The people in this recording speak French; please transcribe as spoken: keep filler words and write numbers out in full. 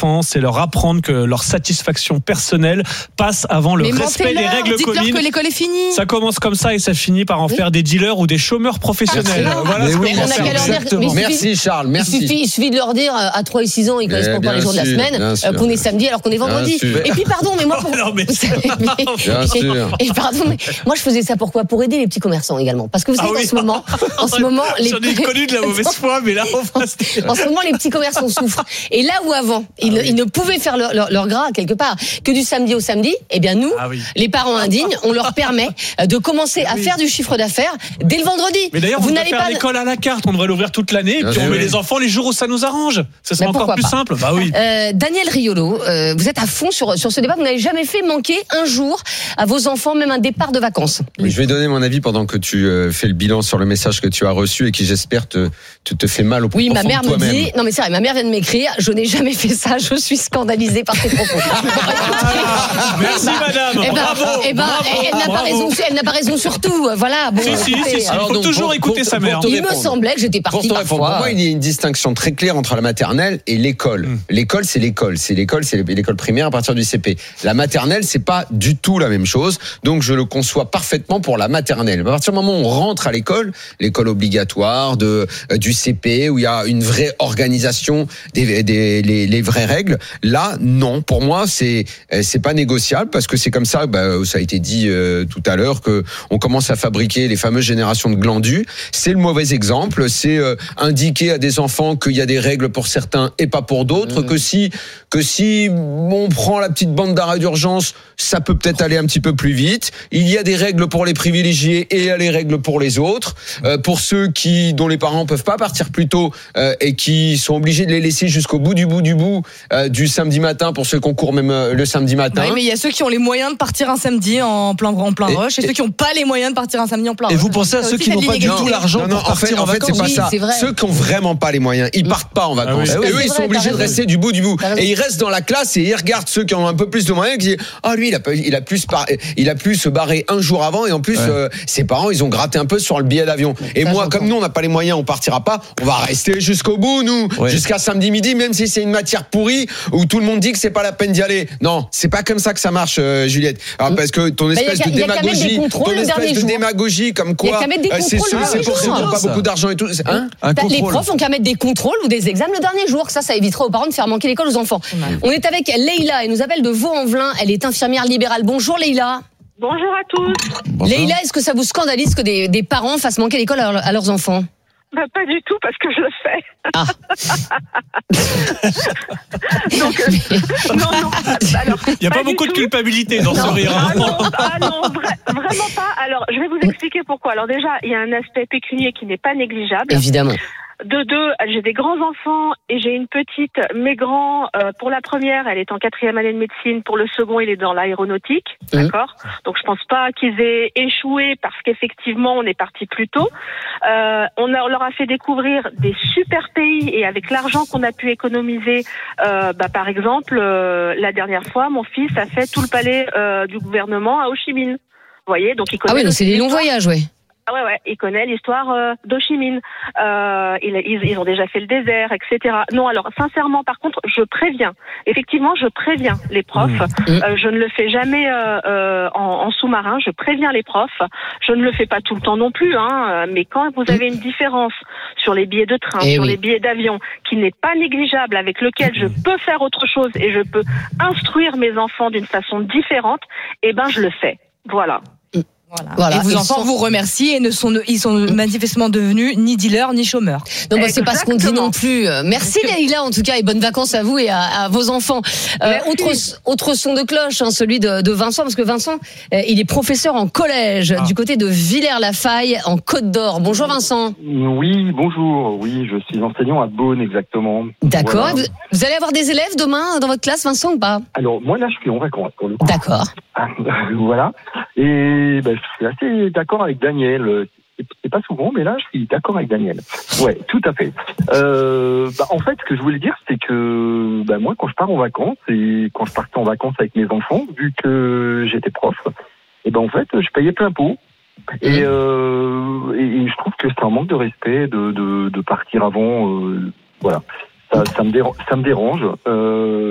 enfants, c'est leur apprendre que leur satisfaction personnelle passe avant le Mais respect des règles dites-leur communes. que l'école est finie. Ça commence comme ça et ça finit par en oui. faire des dealers ou des chômeurs professionnels. Merci. Voilà mais ce oui, qu'on on va a faire. qu'à leur dire- exactement. mais il suffit- Merci Charles, merci. Il suffit, il suffit de leur dire à trois et six ans, ils connaissent Eh pas encore bien les jours de la sûr, semaine, bien euh, sûr. qu'on est samedi alors qu'on est vendredi. Bien sûr. Et puis pardon, mais moi pour Non, mais- vous savez, mais- Bien sûr. Et, et pardon, mais moi je faisais ça pourquoi? Pour aider les petits commerçants également. Parce que vous savez Ah qu'en oui. ce moment, en ce moment, les J'en ai connu de la mauvaise foi, mais là, on va se- En ce moment, les petits commerçants souffrent. Et là où avant, ils, Ah oui. ils ne pouvaient faire leur, leur, leur gras quelque part que du samedi au samedi, eh bien nous, Ah oui. les parents indignes, on leur permet de commencer à Oui. faire du chiffre d'affaires dès le vendredi. Mais d'ailleurs, vous on devrait n'allez faire pas. l'école à la carte. On devrait l'ouvrir toute l'année et Bien puis on sûr, met oui. les enfants les jours où ça nous arrange. Ça serait Mais encore pourquoi plus pas. simple. Bah oui. Euh, Daniel Riolo, euh, vous êtes à fond sur, sur ce débat. Vous n'avez jamais fait manquer un jour à vos enfants, même un départ de vacances. Oui, je vais donner mon avis pendant que tu euh, fais le bilan sur le message que tu as reçu et qui, j'espère, te, te, te fait mal au Oui, profond ma mère de me toi-même. dit. Non, mais c'est vrai, ma mère vient de m'écrire. Je n'ai jamais fait ça. Je suis scandalisée par tes propos. Ah, merci madame. Eh ben, Bravo. eh ben, bravo, elle n'a pas bravo. raison. Elle n'a pas raison sur tout. Voilà. Bon, Si, si, écoutez, si, si. Alors Il faut donc, toujours pour- écouter pour- sa pour mère. te Il répondre. me semblait que j'étais Pour partie te répondre, pour parfois. moi, il y a une distinction très claire entre la maternelle et l'école. Mm. L'école, c'est l'école. C'est l'école, c'est l'école primaire à partir du C P. La maternelle, c'est pas du tout la même chose. Donc, je le conçois parfaitement pour la maternelle. À partir du moment où on rentre à l'école, l'école obligatoire de, euh, du C P, où il y a une vraie organisation, des, des, les, les vraies règles, là, non. Pour moi, c'est, euh, c'est pas négociable parce que c'est comme ça, bah, ça a été dit euh, tout à l'heure, que on commence à fabriquer les fameuses générations de glandus. C'est le mauvais exemple. C'est euh, indiquer à des enfants qu'il y a des règles pour certains et pas pour d'autres. Mmh. Que si, que si on prend la petite bande d'arrêt d'urgence, ça peut peut-être aller un petit peu plus vite. Il y a des règles pour les privilégiés et il y a les règles pour les autres. Euh, pour ceux qui, dont les parents peuvent pas partir plus tôt euh, et qui sont obligés de les laisser jusqu'au bout du bout du bout euh, du samedi matin, pour ceux qui courent même euh, le samedi matin. Oui, mais il y a ceux qui ont les moyens de partir un samedi en plein, en plein Et- rush et, et- ceux qui n'ont pas les moyens de partir un samedi en plein Et rush. vous pensez à Ça ceux aussi, qui c'est n'ont de pas du l'inégalité. tout l'argent Non, non, pour en fait, partir en fait, c'est vacances. pas Oui, ça. c'est vrai. Ceux qui ont vraiment pas les moyens, ils partent pas en vacances. Ah oui. Et eux, C'est ils vrai, sont obligés t'as de raison. rester du bout du bout. T'as raison. Et ils restent dans la classe et ils regardent ceux qui ont un peu plus de moyens, qui disent, ah, lui, il a, pas- il a pu se par- il a pu se barrer un jour avant et en plus, Ouais. euh, ses parents, ils ont gratté un peu sur le billet d'avion. Et Ça, moi, j'entends. comme nous, on n'a pas les moyens, on partira pas, on va rester jusqu'au bout, nous, Ouais. jusqu'à samedi midi, même si c'est une matière pourrie où tout le monde dit que c'est pas la peine d'y aller. Non, c'est pas comme ça que ça marche, euh, Juliette. Alors, parce que ton Bah, y a espèce qu'à- de y a qu'à mettre des démagogie, contrôles ton le dernier espèce de jour. démagogie comme Y a quoi, qu'à mettre des euh, c'est contrôles ceux- le c'est dernier pour ceux qui jour. n'ont pas Ça. beaucoup d'argent et tout. C'est- Hein? Un Bah, les contrôle. profs ont qu'à mettre des contrôles ou des examens le dernier jour. Ça, ça évitera aux parents de faire manquer l'école aux enfants. Ouais. On est avec Leïla. Elle nous appelle de Vaux-en-Velin. Elle est infirmière libérale. Bonjour Leïla. Bonjour à tous. Leïla, est-ce que ça vous scandalise que des, des parents fassent manquer l'école à, leur- à leurs enfants? Bah, pas du tout parce que je le fais. Ah. Donc, euh, non, non. Alors, Il n'y a pas du beaucoup de tout. culpabilité dans ce Non, rire. ah hein. non, ah non, vra- vraiment pas. Alors, je vais vous expliquer pourquoi. Alors déjà, il y a un aspect pécunier qui n'est pas négligeable. Évidemment. De deux, j'ai des grands enfants et j'ai une petite. Mes grands, euh, pour la première, elle est en quatrième année de médecine. Pour le second, il est dans l'aéronautique, Mmh. d'accord. Donc je pense pas qu'ils aient échoué parce qu'effectivement, on est parti plus tôt. Euh, on, a, on leur a fait découvrir des super pays et avec l'argent qu'on a pu économiser, euh, bah, par exemple, euh, la dernière fois, mon fils a fait tout le palais euh, du gouvernement à Ho Chi Minh. Vous voyez, donc il connaît. Ah oui, donc aussi c'est des longs l'histoire. voyages, ouais. Ah ouais, ouais, il connaît l'histoire euh, d'Ho Chi Minh. Euh, ils, ils, ils ont déjà fait le désert, et cetera. Non, alors sincèrement, par contre, je préviens. Effectivement, je préviens les profs. Mmh. Euh, je ne le fais jamais euh, euh, en, en sous-marin. Je préviens les profs. Je ne le fais pas tout le temps non plus, hein. Mais quand vous avez une différence sur les billets de train, Eh sur oui. les billets d'avion, qui n'est pas négligeable, avec lequel je peux faire autre chose et je peux instruire mes enfants d'une façon différente, eh ben, je le fais. Voilà. Voilà. Voilà. Et vos Ils enfants sont- vous remercient et ne sont, ils sont manifestement devenus ni dealers ni chômeurs. Non, bah, c'est pas ce qu'on dit Exactement. non plus. Euh, Merci Leïla, en tout cas, et bonnes vacances à vous et à, à vos enfants. Euh, Merci. autre, autre son de cloche, hein, celui de, de Vincent, parce que Vincent, euh, il est professeur en collège Ah. du côté de Villers-la-Faille, en Côte d'Or. Bonjour Vincent. Oui, bonjour. Oui, je suis enseignant à Beaune, exactement. D'accord. Voilà. Vous, vous allez avoir des élèves demain dans votre classe, Vincent, ou pas? Alors, moi, là, je suis en vacances, pour le coup. D'accord. Voilà. Et ben, je suis assez d'accord avec Daniel. C'est- C'est pas souvent, mais là, je suis d'accord avec Daniel. Ouais, tout à fait. Euh, bah, en fait, ce que je voulais dire, c'est que bah, moi, quand je pars en vacances, et quand je partais en vacances avec mes enfants, vu que j'étais prof, et ben en fait, je payais plein pot. Et, euh, et, et je trouve que c'est un manque de respect de, de, de partir avant. Euh, voilà. Ça, ça, me dérange, ça me dérange. Euh,